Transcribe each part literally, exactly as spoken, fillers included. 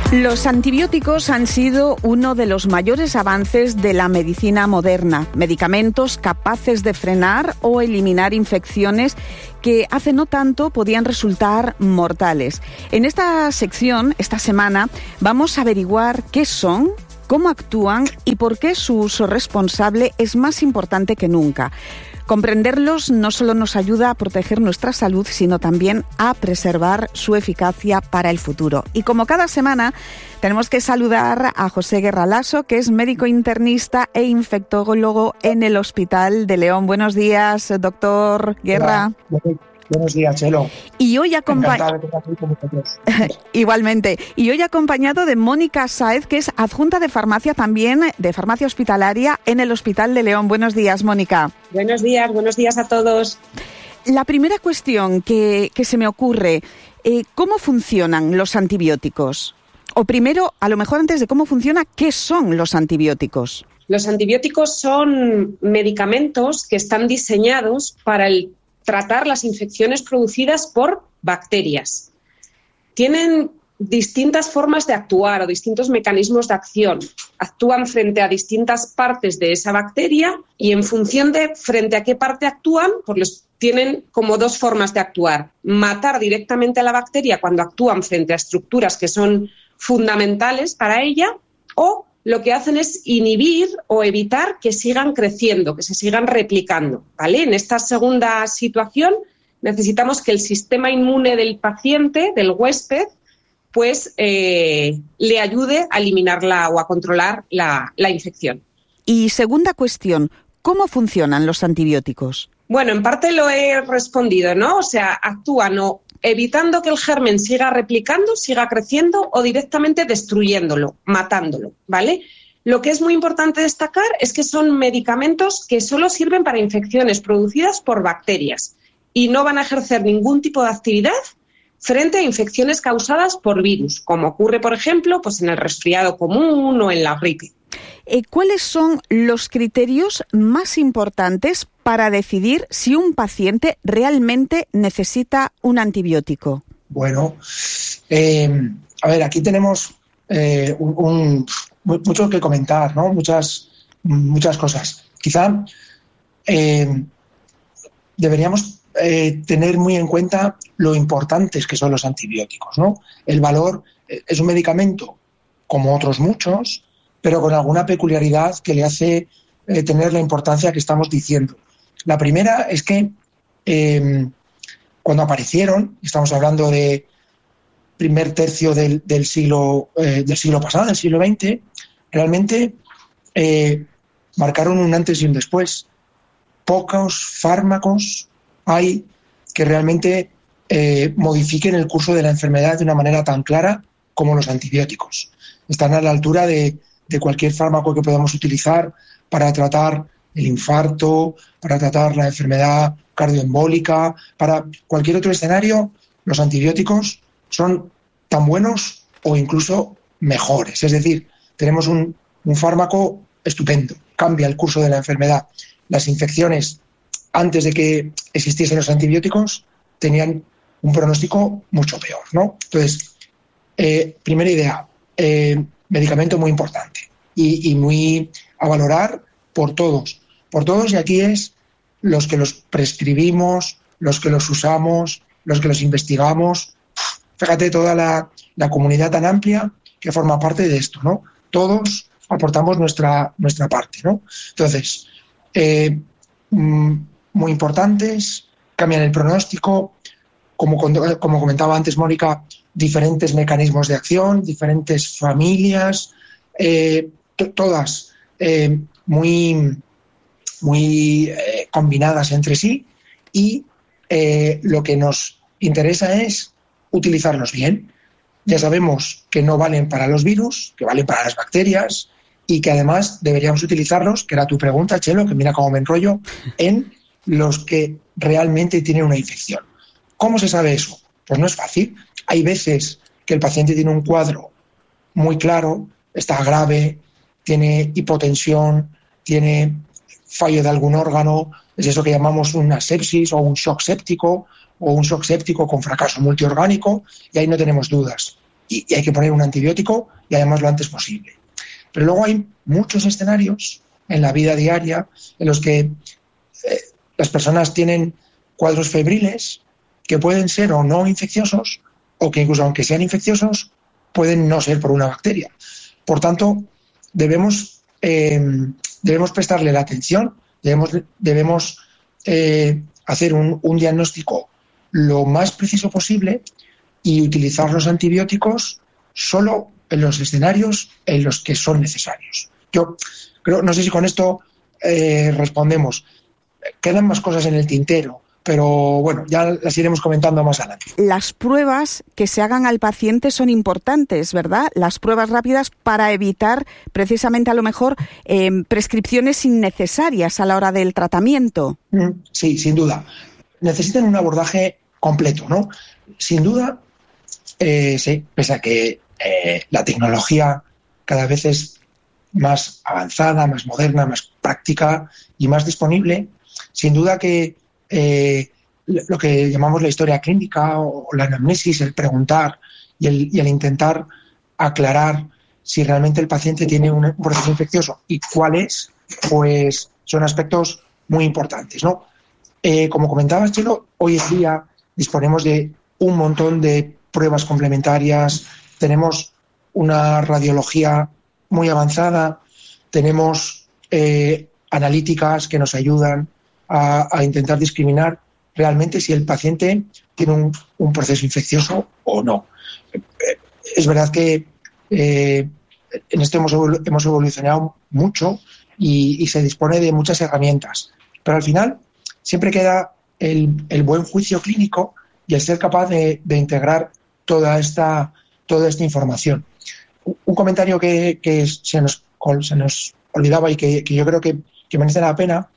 Los antibióticos han sido uno de los mayores avances de la medicina moderna. Medicamentos capaces de frenar o eliminar infecciones que hace no tanto podían resultar mortales. En esta sección, esta semana, vamos a averiguar qué son, cómo actúan y por qué su uso responsable es más importante que nunca. Comprenderlos no solo nos ayuda a proteger nuestra salud, sino también a preservar su eficacia para el futuro. Y como cada semana, tenemos que saludar a José Guerra Lasso, que es médico internista e infectólogo en el Hospital de León. Buenos días, doctor Guerra. Hola. Buenos días, Chelo. Y hoy acompañado igualmente. Y hoy acompañado de Mónica Sáez, que es adjunta de farmacia también, de farmacia hospitalaria en el Hospital de León. Buenos días, Mónica. Buenos días, buenos días a todos. La primera cuestión que, que se me ocurre, eh, ¿cómo funcionan los antibióticos? O primero, a lo mejor antes de cómo funciona, ¿qué son los antibióticos? Los antibióticos son medicamentos que están diseñados para el tratar las infecciones producidas por bacterias. Tienen distintas formas de actuar o distintos mecanismos de acción. Actúan frente a distintas partes de esa bacteria y en función de frente a qué parte actúan, pues les tienen como dos formas de actuar. Matar directamente a la bacteria cuando actúan frente a estructuras que son fundamentales para ella, o lo que hacen es inhibir o evitar que sigan creciendo, que se sigan replicando, ¿vale? En esta segunda situación necesitamos que el sistema inmune del paciente, del huésped, pues eh, le ayude a eliminarla o a controlar la, la infección. Y segunda cuestión, ¿cómo funcionan los antibióticos? Bueno, en parte lo he respondido, ¿no? O sea, actúan o evitando que el germen siga replicando, siga creciendo o directamente destruyéndolo, matándolo, ¿vale? Lo que es muy importante destacar es que son medicamentos que solo sirven para infecciones producidas por bacterias y no van a ejercer ningún tipo de actividad frente a infecciones causadas por virus, como ocurre, por ejemplo, pues en el resfriado común o en la gripe. Eh, ¿Cuáles son los criterios más importantes para decidir si un paciente realmente necesita un antibiótico? Bueno, eh, a ver, aquí tenemos eh, un, un, mucho que comentar, ¿no? Muchas, muchas cosas. Quizá eh, deberíamos eh, tener muy en cuenta lo importantes que son los antibióticos, ¿no? El valor eh, es un medicamento como otros muchos, pero con alguna peculiaridad que le hace eh, tener la importancia que estamos diciendo. La primera es que eh, cuando aparecieron, estamos hablando de primer tercio del, del, siglo, eh, del siglo pasado, del siglo veinte, realmente eh, marcaron un antes y un después. Pocos fármacos hay que realmente eh, modifiquen el curso de la enfermedad de una manera tan clara como los antibióticos. Están a la altura de de cualquier fármaco que podamos utilizar para tratar el infarto, para tratar la enfermedad cardioembólica, para cualquier otro escenario, los antibióticos son tan buenos o incluso mejores. Es decir, tenemos un, un fármaco estupendo, cambia el curso de la enfermedad. Las infecciones, antes de que existiesen los antibióticos, tenían un pronóstico mucho peor, ¿no? Entonces, eh, primera idea, eh, medicamento muy importante y, y muy a valorar por todos. Por todos, y aquí es los que los prescribimos, los que los usamos, los que los investigamos. Fíjate toda la, la comunidad tan amplia que forma parte de esto, ¿no? Todos aportamos nuestra, nuestra parte, ¿no? Entonces, eh, muy importantes, cambian el pronóstico, como, como comentaba antes Mónica, diferentes mecanismos de acción, diferentes familias, eh, t- todas eh, muy, muy eh, combinadas entre sí, y eh, lo que nos interesa es utilizarlos bien. Ya sabemos que no valen para los virus, que valen para las bacterias y que además deberíamos utilizarlos, que era tu pregunta, Chelo, que mira cómo me enrollo, en los que realmente tienen una infección. ¿Cómo se sabe eso? Pues no es fácil. Hay veces que el paciente tiene un cuadro muy claro, está grave, tiene hipotensión, tiene fallo de algún órgano, es eso que llamamos una sepsis o un shock séptico o un shock séptico con fracaso multiorgánico, y ahí no tenemos dudas. y, y hay que poner un antibiótico y además lo antes posible. Pero luego hay muchos escenarios en la vida diaria en los que eh, las personas tienen cuadros febriles que pueden ser o no infecciosos, o que incluso aunque sean infecciosos pueden no ser por una bacteria. Por tanto, debemos, eh, debemos prestarle la atención, debemos, debemos eh, hacer un, un diagnóstico lo más preciso posible y utilizar los antibióticos solo en los escenarios en los que son necesarios. Yo creo, no sé si con esto eh, respondemos. Quedan más cosas en el tintero, pero bueno, ya las iremos comentando más adelante. Las pruebas que se hagan al paciente son importantes, ¿verdad? Las pruebas rápidas para evitar precisamente a lo mejor eh, prescripciones innecesarias a la hora del tratamiento. Sí, sin duda. Necesitan un abordaje completo, ¿no? Sin duda, eh, sí, pese a que eh, la tecnología cada vez es más avanzada, más moderna, más práctica y más disponible, sin duda que eh, lo que llamamos la historia clínica o la anamnesis, el preguntar y el, y el intentar aclarar si realmente el paciente tiene un proceso infeccioso y cuál es, pues son aspectos muy importantes, ¿no? Eh, como comentabas, Chelo, hoy en día disponemos de un montón de pruebas complementarias, tenemos una radiología muy avanzada, tenemos eh, analíticas que nos ayudan a, a intentar discriminar realmente si el paciente tiene un, un proceso infeccioso o no. Eh, es verdad que eh, en esto hemos, evolu- hemos evolucionado mucho y, y se dispone de muchas herramientas, pero al final siempre queda el, el buen juicio clínico y el ser capaz de, de integrar toda esta, toda esta información. Un comentario que, que se, nos, se nos olvidaba y que, que yo creo que, que merece la pena,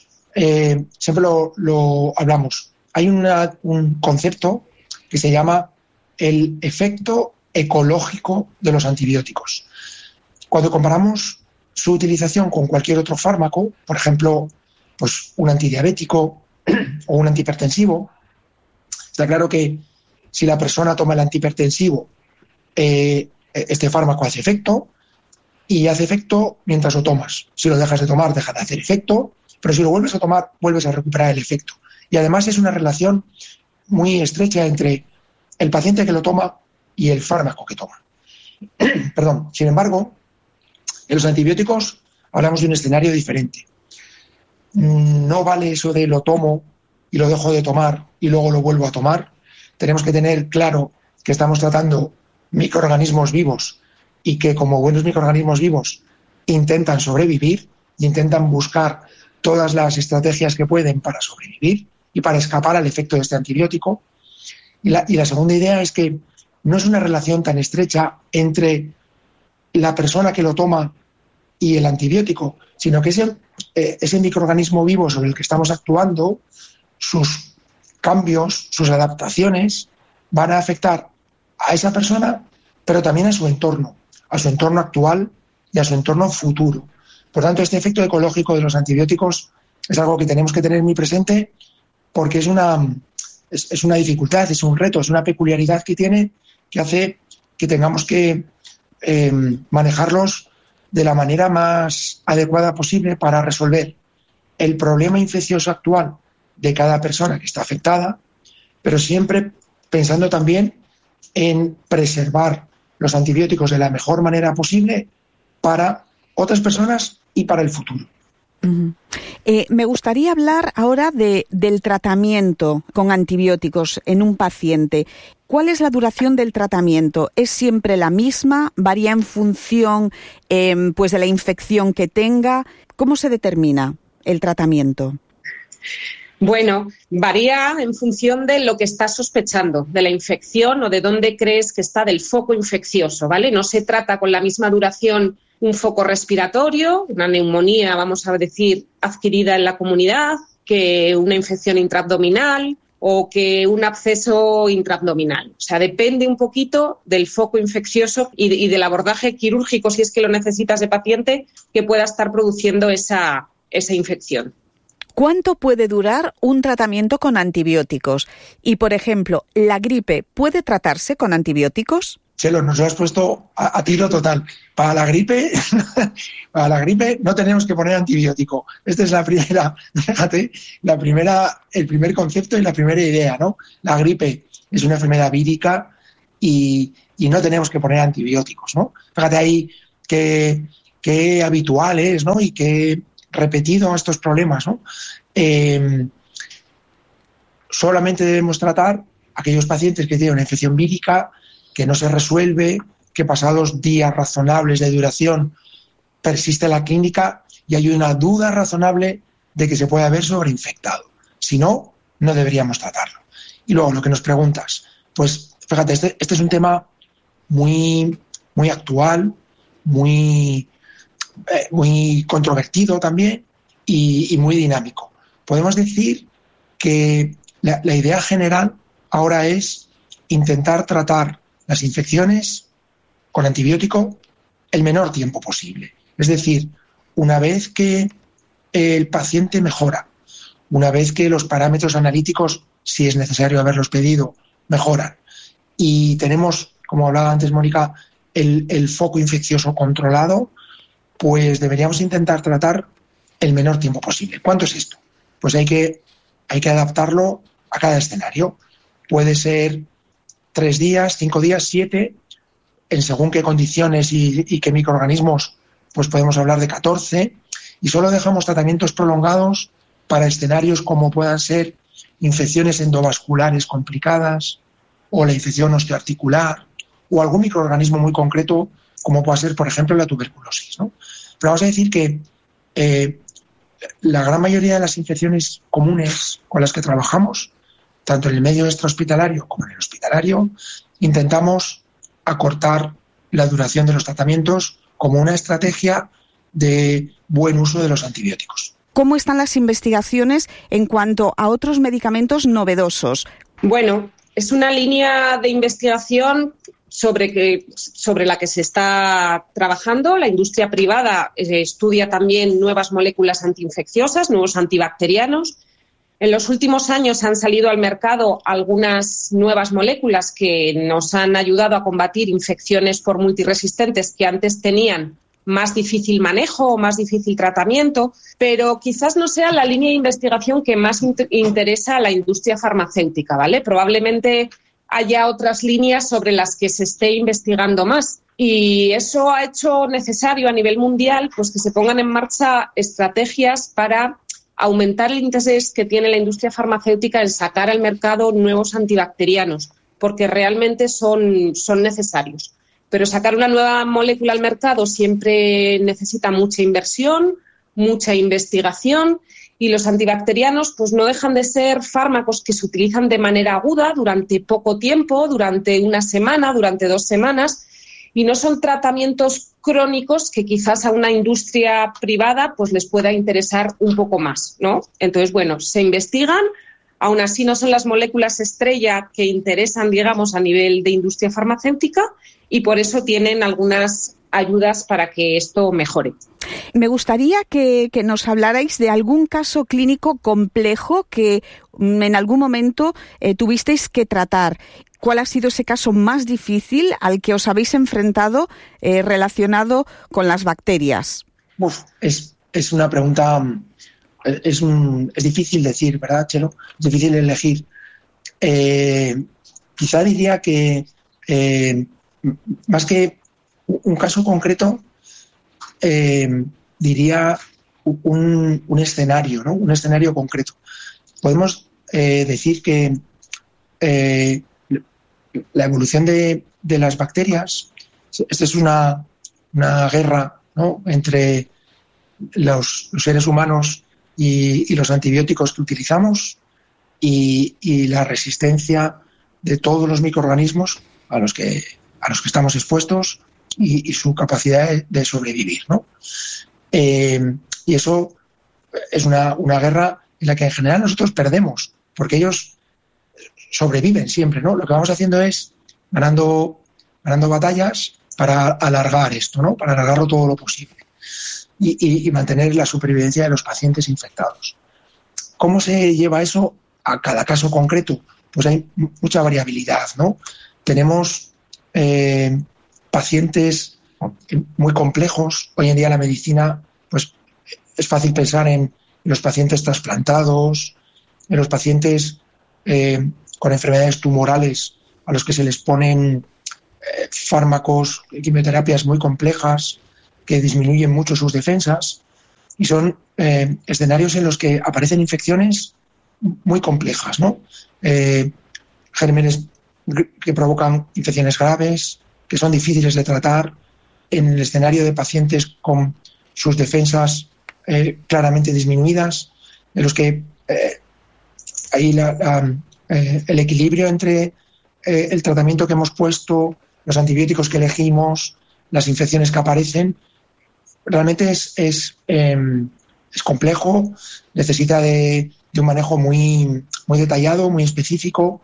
eh, siempre lo, lo hablamos. Hay una, un concepto que se llama el efecto ecológico de los antibióticos. Cuando comparamos su utilización con cualquier otro fármaco, por ejemplo, pues un antidiabético o un antihipertensivo, está claro que si la persona toma el antihipertensivo, eh, este fármaco hace efecto y hace efecto mientras lo tomas. Si lo dejas de tomar, deja de hacer efecto, pero si lo vuelves a tomar, vuelves a recuperar el efecto. Y además es una relación muy estrecha entre el paciente que lo toma y el fármaco que toma. Perdón. Sin embargo, en los antibióticos hablamos de un escenario diferente. No vale eso de lo tomo y lo dejo de tomar y luego lo vuelvo a tomar. Tenemos que tener claro que estamos tratando microorganismos vivos y que como buenos microorganismos vivos intentan sobrevivir y intentan buscar todas las estrategias que pueden para sobrevivir y para escapar al efecto de este antibiótico. Y la, y la segunda idea es que no es una relación tan estrecha entre la persona que lo toma y el antibiótico, sino que ese, eh, ese microorganismo vivo sobre el que estamos actuando, sus cambios, sus adaptaciones, van a afectar a esa persona, pero también a su entorno, a su entorno actual y a su entorno futuro. Por tanto, este efecto ecológico de los antibióticos es algo que tenemos que tener muy presente porque es una, es, es una dificultad, es un reto, es una peculiaridad que tiene que hace que tengamos que eh, manejarlos de la manera más adecuada posible para resolver el problema infeccioso actual de cada persona que está afectada, pero siempre pensando también en preservar los antibióticos de la mejor manera posible para otras personas y para el futuro. Uh-huh. Eh, me gustaría hablar ahora de, del tratamiento con antibióticos en un paciente. ¿Cuál es la duración del tratamiento? ¿Es siempre la misma? ¿Varía en función eh, pues de la infección que tenga? ¿Cómo se determina el tratamiento? Bueno, varía en función de lo que estás sospechando, de la infección o de dónde crees que está del foco infeccioso, ¿vale? No se trata con la misma duración un foco respiratorio, una neumonía, vamos a decir, adquirida en la comunidad, que una infección intraabdominal o que un absceso intraabdominal. O sea, depende un poquito del foco infeccioso y, y del abordaje quirúrgico, si es que lo necesitas de paciente, que pueda estar produciendo esa, esa infección. ¿Cuánto puede durar un tratamiento con antibióticos? Y, por ejemplo, ¿la gripe puede tratarse con antibióticos? Chelo, nos lo has puesto a, a tiro total. Para la gripe, para la gripe no tenemos que poner antibiótico. Esta es la primera, fíjate, la primera, el primer concepto y la primera idea, ¿no? La gripe es una enfermedad vírica y, y no tenemos que poner antibióticos, ¿no? Fíjate ahí qué, qué habitual es, ¿no? Y qué repetido estos problemas, ¿no? Eh, solamente debemos tratar aquellos pacientes que tienen una infección vírica que no se resuelve, que pasados días razonables de duración persiste la clínica y hay una duda razonable de que se puede haber sobreinfectado. Si no, no deberíamos tratarlo. Y luego lo que nos preguntas, pues fíjate, este, este es un tema muy, muy actual, muy, eh, muy controvertido también y, y muy dinámico. Podemos decir que la, la idea general ahora es intentar tratar las infecciones con antibiótico el menor tiempo posible. Es decir, una vez que el paciente mejora, una vez que los parámetros analíticos, si es necesario haberlos pedido, mejoran y tenemos, como hablaba antes Mónica, el, el foco infeccioso controlado, pues deberíamos intentar tratar el menor tiempo posible. ¿Cuánto es esto? Pues hay que, hay que adaptarlo a cada escenario. Puede ser tres días, cinco días, siete, en según qué condiciones y, y qué microorganismos, pues podemos hablar de catorce, y solo dejamos tratamientos prolongados para escenarios como puedan ser infecciones endovasculares complicadas o la infección osteoarticular o algún microorganismo muy concreto como pueda ser, por ejemplo, la tuberculosis, ¿no? Pero vamos a decir que eh, la gran mayoría de las infecciones comunes con las que trabajamos, tanto en el medio extrahospitalario como en el hospitalario, intentamos acortar la duración de los tratamientos como una estrategia de buen uso de los antibióticos. ¿Cómo están las investigaciones en cuanto a otros medicamentos novedosos? Bueno, es una línea de investigación sobre, que, sobre la que se está trabajando. La industria privada eh, estudia también nuevas moléculas antiinfecciosas, nuevos antibacterianos. En los últimos años han salido al mercado algunas nuevas moléculas que nos han ayudado a combatir infecciones por multiresistentes que antes tenían más difícil manejo o más difícil tratamiento, pero quizás no sea la línea de investigación que más inter- interesa a la industria farmacéutica, ¿vale? Probablemente haya otras líneas sobre las que se esté investigando más. Y eso ha hecho necesario a nivel mundial pues que se pongan en marcha estrategias para aumentar el interés que tiene la industria farmacéutica en sacar al mercado nuevos antibacterianos, porque realmente son, son necesarios. Pero sacar una nueva molécula al mercado siempre necesita mucha inversión, mucha investigación, y los antibacterianos pues no dejan de ser fármacos que se utilizan de manera aguda durante poco tiempo, durante una semana, durante dos semanas, y no son tratamientos crónicos que quizás a una industria privada pues les pueda interesar un poco más, ¿no? Entonces, bueno, se investigan, aún así no son las moléculas estrella que interesan, digamos, a nivel de industria farmacéutica, y por eso tienen algunas ayudas para que esto mejore. Me gustaría que, que nos hablarais de algún caso clínico complejo que en algún momento eh, tuvisteis que tratar. ¿Cuál ha sido ese caso más difícil al que os habéis enfrentado eh, relacionado con las bacterias? Uf, es, es una pregunta, es, un, es difícil decir, ¿verdad, Chelo? Es difícil elegir. Eh, quizá diría que eh, más que un caso concreto, eh, diría un, un escenario, ¿no? Un escenario concreto. Podemos eh, decir que eh, la evolución de, de las bacterias, esta es una, una guerra, ¿no?, entre los, los seres humanos y, y los antibióticos que utilizamos y, y la resistencia de todos los microorganismos a los que, a los que estamos expuestos y, y su capacidad de, de sobrevivir, ¿no? Eh, y eso es una, una guerra en la que en general nosotros perdemos, porque ellos sobreviven siempre, ¿no? Lo que vamos haciendo es ganando, ganando batallas para alargar esto, ¿no? Para alargarlo todo lo posible y, y, y mantener la supervivencia de los pacientes infectados. ¿Cómo se lleva eso a cada caso concreto? Pues hay mucha variabilidad, ¿no? Tenemos eh, pacientes muy complejos. Hoy en día la medicina, pues es fácil pensar en los pacientes trasplantados, en los pacientes eh, con enfermedades tumorales a los que se les ponen eh, fármacos, quimioterapias muy complejas que disminuyen mucho sus defensas, y son eh, escenarios en los que aparecen infecciones muy complejas, ¿no? Eh, gérmenes que provocan infecciones graves, que son difíciles de tratar, en el escenario de pacientes con sus defensas eh, claramente disminuidas, en los que eh, ahí la, la, eh, el equilibrio entre eh, el tratamiento que hemos puesto, los antibióticos que elegimos, las infecciones que aparecen, realmente es, es, eh, es complejo, necesita de, de un manejo muy, muy detallado, muy específico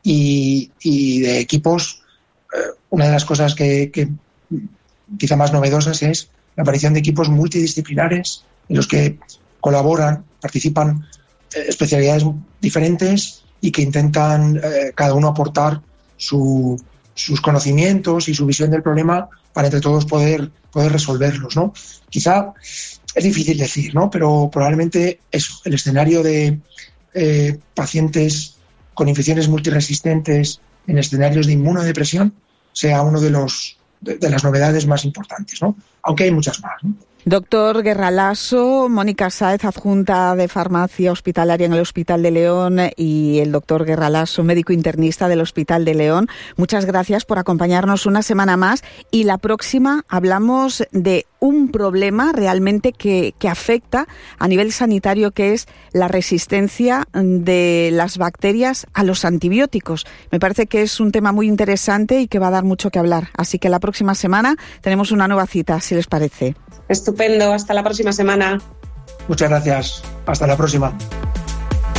y, y de equipos. Eh, una de las cosas que, que quizá más novedosas es la aparición de equipos multidisciplinares en los que colaboran, participan eh, especialidades diferentes y que intentan eh, cada uno aportar su, sus conocimientos y su visión del problema para entre todos poder, poder resolverlos, ¿no? Quizá es difícil decir, ¿no? Pero probablemente eso, el escenario de eh, pacientes con infecciones multiresistentes en escenarios de inmunodepresión sea uno de los de, de las novedades más importantes, ¿no? Aunque hay muchas más, ¿no? Doctor Guerra Lasso, Mónica Sáez, adjunta de farmacia hospitalaria en el Hospital de León, y el doctor Guerra Lasso, médico internista del Hospital de León. Muchas gracias por acompañarnos una semana más, y la próxima hablamos de un problema realmente que, que afecta a nivel sanitario, que es la resistencia de las bacterias a los antibióticos. Me parece que es un tema muy interesante y que va a dar mucho que hablar. Así que la próxima semana tenemos una nueva cita, si les parece. Estupendo, hasta la próxima semana. Muchas gracias, hasta la próxima.